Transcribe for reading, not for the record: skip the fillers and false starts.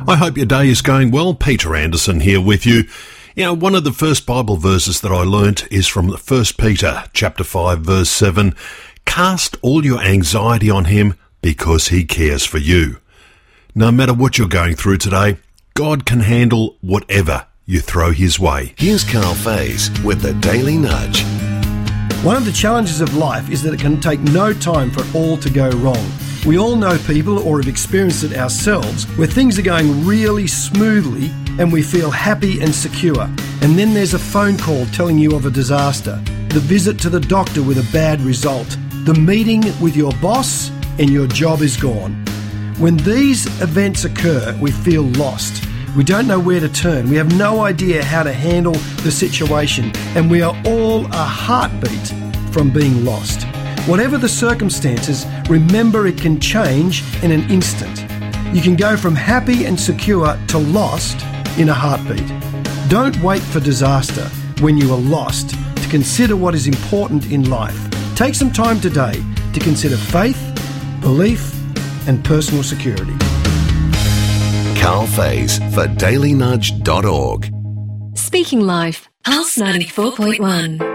I hope your day is going well. Peter Anderson here with you. You know, one of the first Bible verses that I learnt is from 1 Peter chapter 5 verse 7. Cast all your anxiety on him because he cares for you. No matter what you're going through today, God can handle whatever you throw his way. Here's Carl Faze with the Daily Nudge. One of the challenges of life is that it can take no time for it all to go wrong. We all know people or have experienced it ourselves where things are going really smoothly and we feel happy and secure. And then there's a phone call telling you of a disaster, the visit to the doctor with a bad result, the meeting with your boss, and your job is gone. When these events occur, we feel lost. We don't know where to turn. We have no idea how to handle the situation, and we are all a heartbeat from being lost. Whatever the circumstances, remember it can change in an instant. You can go from happy and secure to lost in a heartbeat. Don't wait for disaster when you are lost to consider what is important in life. Take some time today to consider faith, belief, and personal security. Carl Faze for dailynudge.org. Speaking Life, Pulse 94.1.